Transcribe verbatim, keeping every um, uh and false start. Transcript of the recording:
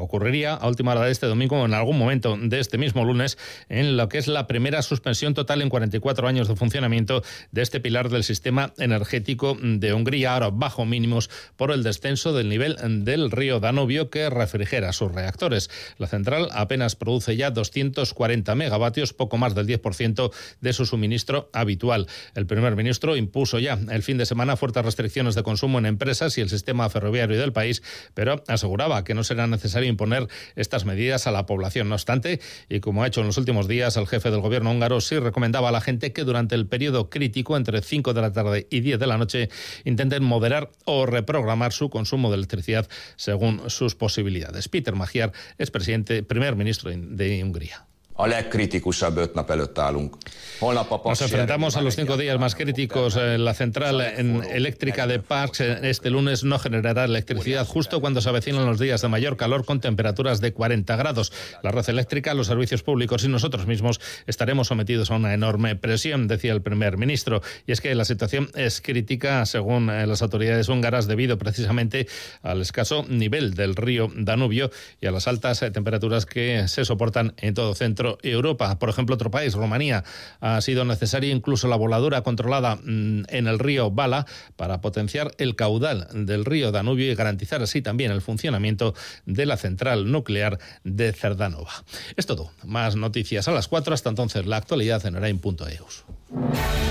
ocurriría a última hora de este domingo o en algún momento de este mismo lunes, en lo que es la primera suspensión total en cuarenta y cuatro años de funcionamiento de este pilar del sistema energético de Hungría, ahora bajo mínimos por el descenso del nivel del río Danubio que refrigera sus reactores. La central apenas produce ya doscientos cuarenta megavatios, poco más del diez por ciento de su suministro habitual. El primer ministro impuso ya el fin de semana fuertes restricciones de consumo en empresas y el sistema ferroviario del país, pero aseguraba que no será necesario imponer estas medidas a la población. No obstante, y como ha hecho en los últimos días, el jefe del gobierno húngaro sí recomendaba a la gente que durante el periodo crítico entre cinco de la tarde y diez de la noche intenten moderar o reprogramar su consumo de electricidad según sus posibilidades. Péter Magyar es presidente, primer ministro de Hungría. Nos enfrentamos a los cinco días más críticos. La central eléctrica de Paks este lunes no generará electricidad justo cuando se avecinan los días de mayor calor con temperaturas de cuarenta grados. La red eléctrica, los servicios públicos y nosotros mismos estaremos sometidos a una enorme presión, decía el primer ministro. Y es que la situación es crítica, según las autoridades húngaras, debido precisamente al escaso nivel del río Danubio y a las altas temperaturas que se soportan en todo centro Europa. Por ejemplo, otro país, Rumanía, ha sido necesaria incluso la voladura controlada en el río Bala para potenciar el caudal del río Danubio y garantizar así también el funcionamiento de la central nuclear de Cerdánova. Es todo. Más noticias a las cuatro. Hasta entonces, la actualidad en Orain punto eus.